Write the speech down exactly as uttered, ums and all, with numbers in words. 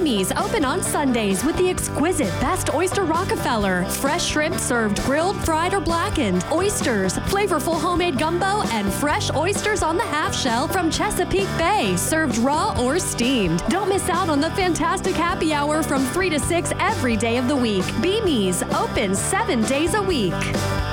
Beamies open on Sundays with the exquisite Best Oyster Rockefeller. Fresh shrimp served grilled, fried, or blackened. Oysters, flavorful homemade gumbo, and fresh oysters on the half shell from Chesapeake Bay, served raw or steamed. Don't miss out on the fantastic happy hour from three to six every day of the week. Beamies, open seven days a week.